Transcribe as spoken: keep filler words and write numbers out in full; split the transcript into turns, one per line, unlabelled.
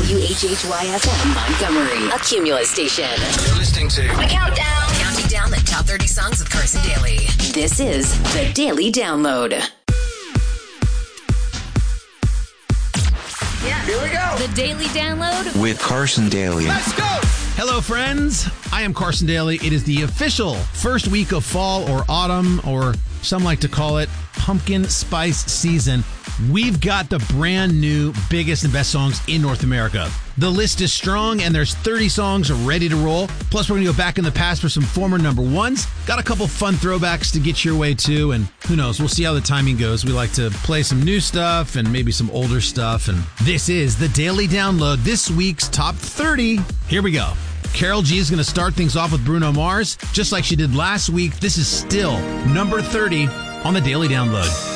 W H H Y F M Montgomery, a Cumulus station.
You're listening to
The Countdown. Counting down the top thirty songs with Carson Daly. This is The Daily Download.
Yeah. Here we go.
The Daily Download
with Carson Daly.
Let's go.
Hello, friends. I am Carson Daly. It is the official first week of fall or autumn, or some like to call it pumpkin spice season. We've got the brand new biggest and best songs in North America. The list is strong, and there's thirty songs ready to roll. Plus, we're going to go back in the past for some former number ones. Got a couple fun throwbacks to get your way, too. And who knows? We'll see how the timing goes. We like to play some new stuff and maybe some older stuff. And this is the Daily Download, this week's top thirty. Here we go. Karol G is going to start things off with Bruno Mars. Just like she did last week, this is still number thirty on the Daily Download.